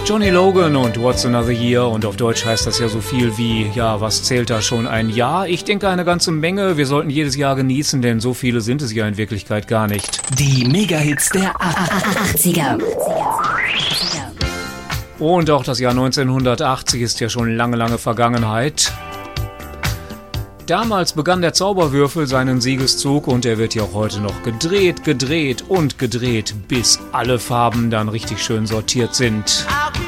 Johnny Logan und What's Another Year, und auf Deutsch heißt das ja so viel wie, ja, was zählt da schon ein Jahr? Ich denke eine ganze Menge. Wir sollten jedes Jahr genießen, denn so viele sind es ja in Wirklichkeit gar nicht. Die Mega-Hits der 80er. Und auch das Jahr 1980 ist ja schon lange, lange Vergangenheit. Damals begann der Zauberwürfel seinen Siegeszug und er wird ja auch heute noch gedreht, gedreht und gedreht, bis alle Farben dann richtig schön sortiert sind.